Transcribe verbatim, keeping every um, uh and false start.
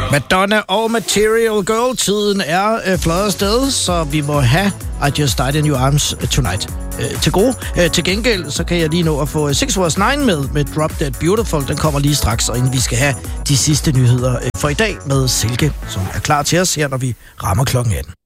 Madonna og Material Girl. Tiden er øh, fløjet afsted, så vi må have I Just Died in Your Arms Tonight øh, til gode. Øh, til gengæld, så kan jeg lige nå at få seks was nine med, med Drop Dead Beautiful. Den kommer lige straks, og inden vi skal have de sidste nyheder øh, for i dag med Silke, som er klar til os her, når vi rammer klokken atten.